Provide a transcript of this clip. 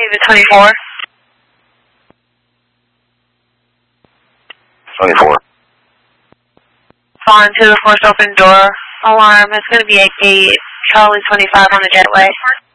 David 24. 24. On to the force open door. Alarm. It's going to be a Charlie 25 on the jetway.